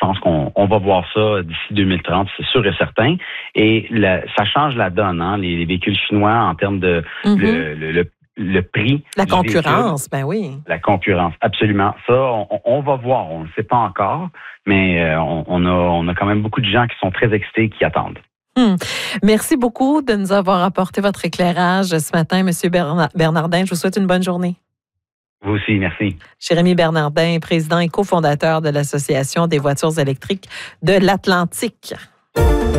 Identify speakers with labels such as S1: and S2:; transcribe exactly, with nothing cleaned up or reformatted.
S1: pense qu'on on va voir ça d'ici deux mille trente, c'est sûr et certain. Et la, ça change la donne, hein, les, les véhicules chinois en termes de mm-hmm. le, le, le, le prix.
S2: La concurrence, véhicule, ben oui.
S1: La concurrence, absolument. Ça, on, on va voir, on ne le sait pas encore, mais euh, on, on, a, on a quand même beaucoup de gens qui sont très excités, qui attendent.
S2: Hum. Merci beaucoup de nous avoir apporté votre éclairage ce matin, M. Bernardin. Je vous souhaite une bonne journée.
S1: Vous aussi, merci.
S2: Jérémy Bernardin, président et cofondateur de l'Association des voitures électriques de l'Atlantique.